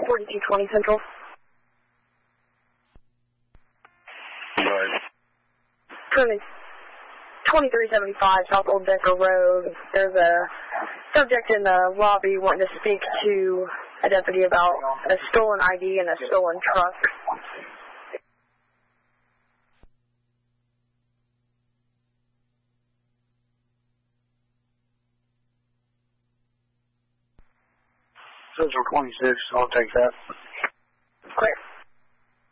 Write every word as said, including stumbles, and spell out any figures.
forty-two twenty Central. Right. twenty-three seventy-five South Old Decker Road. There's a subject in the lobby wanting to speak to a deputy about a stolen I D and a stolen truck. Central twenty-six, I'll take that.